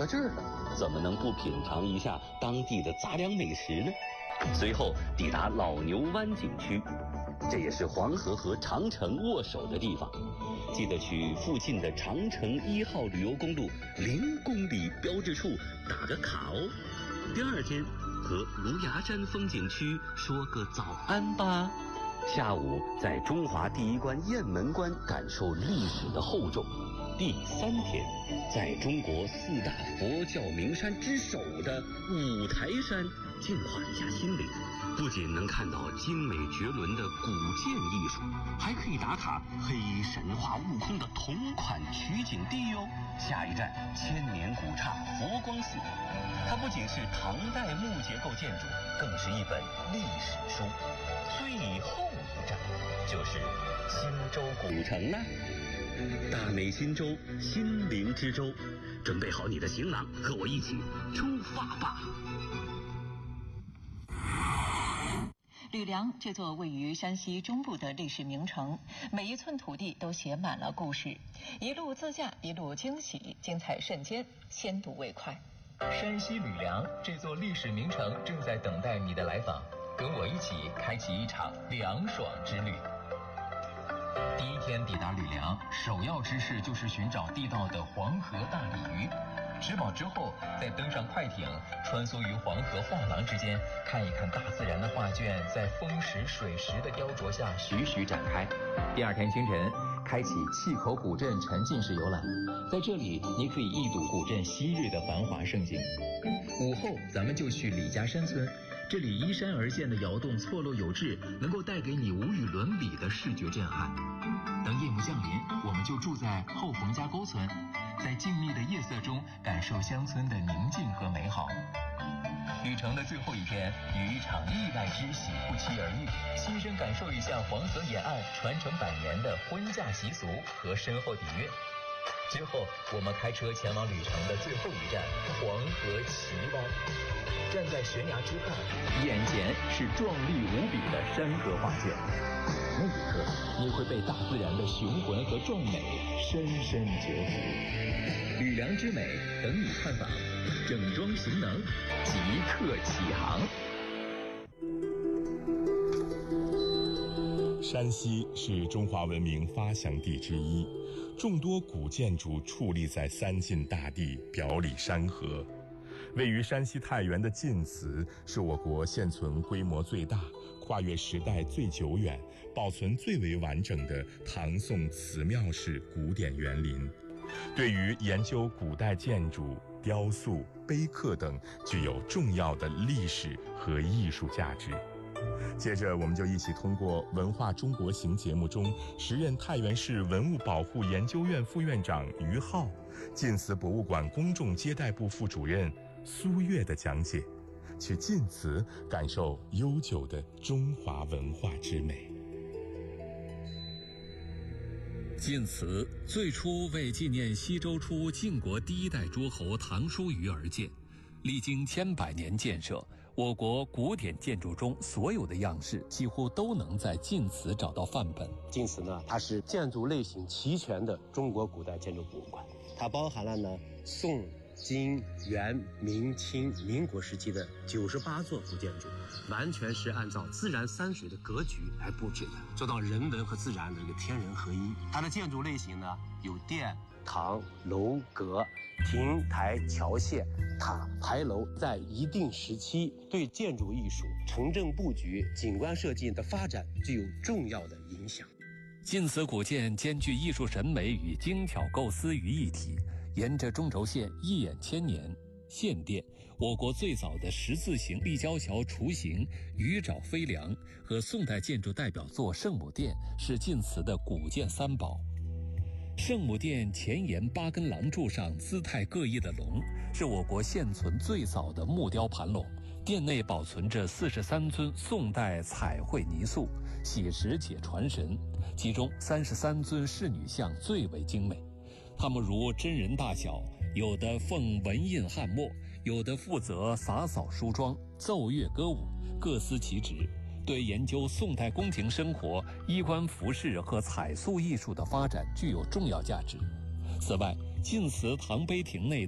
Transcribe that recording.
这儿了，怎么能不品尝一下当地的杂粮美食呢？随后抵达老牛湾景区，这也是黄河和长城握手的地方。记得去附近的长城1号旅游公路0公里标志处打个卡哦。第二天和芦芽山风景区说个早安吧。下午在中华第一关雁门关感受历史的厚重。第3天，在中国4大佛教名山之首的五台山净化一下心灵，不仅能看到精美绝伦的古建艺术，还可以打卡黑神话悟空的同款取景地哟。下一站千年古刹佛光寺，它不仅是唐代木结构建筑，更是一本历史书。最后一站就是新洲古城啦。大美新洲，心灵之洲，准备好你的行囊，和我一起出发吧。 吕梁这座位于山西中部的历史名城，每一寸土地都写满了故事，一路自驾，一路惊喜，精彩瞬间，先睹为快。 山西吕梁这座历史名城正在等待你的来访，跟我一起开启一场凉爽之旅。第一天抵达吕梁，首要之事就是寻找地道的黄河大鲤鱼。吃饱之后，再登上快艇，穿梭于黄河画廊之间，看一看大自然的画卷在风石水石的雕琢下徐徐展开。第二天清晨，开启气口古镇沉浸式游览，在这里你可以一睹古镇昔日的繁华盛景。午后，咱们就去李家山村。这里依山而建的窑洞错落有致，能够带给你无与伦比的视觉震撼。等夜幕降临，我们就住在后冯家沟村，在静谧的夜色中感受乡村的宁静和美好。旅程的最后一天，与一场意外之喜不期而遇，亲身感受一下黄河沿岸传承100年的婚嫁习俗和深厚底蕴。之后，我们开车前往旅程的最后一站黄河奇湾。站在悬崖之畔，眼前是壮丽无比的山河画卷。那一刻，你会被大自然的雄浑和壮美深深折服。吕梁之美等你探访，整装行囊，即刻起航。 山西是中华文明发祥地之一，众多古建筑矗立在三晋大地，表里山河。位于山西太原的晋祠是我国现存规模最大、跨越时代最久远、保存最为完整的唐宋祠庙式古典园林，对于研究古代建筑、雕塑、碑刻等具有重要的历史和艺术价值。接着我们就一起通过《文化中国行》节目中时任太原市文物保护研究院副院长于浩、晋祠博物馆公众接待部副主任苏月的讲解，去晋祠感受悠久的中华文化之美。 晋祠最初为纪念西周初晋国第1代诸侯唐叔虞而建，历经千百年建设，我国古典建筑中所有的样式几乎都能在晋祠找到范本。 晋祠呢，它是建筑类型齐全的中国古代建筑博物馆，它包含了宋、金、元、明、清、民国时期的98座古建筑，完全是按照自然山水的格局来布置的，做到人文和自然的一个天人合一。它的建筑类型呢，有殿、堂、楼阁、亭台桥榭、塔、牌楼，在一定时期对建筑艺术、城镇布局、景观设计的发展具有重要的影响。 晋祠古建兼具艺术审美与精巧构思于一体，沿着中轴线一眼千年。献殿，我国最早的十字形立交桥雏形、鱼爪飞梁和宋代建筑代表作圣母殿是晋祠的古建三宝。圣母殿前沿8根廊柱上姿态各异的龙，是我国现存最早的木雕盘龙。殿内保存着43尊宋代彩绘泥塑，写实且传神，其中33尊仕女像最为精美。它们如真人大小，有的奉纹印汉墨，有的负责洒扫梳妆、奏乐歌舞，各司其职，对研究宋代宫廷生活、衣冠服饰和彩塑艺术的发展具有重要价值。此外，晋祠唐碑亭内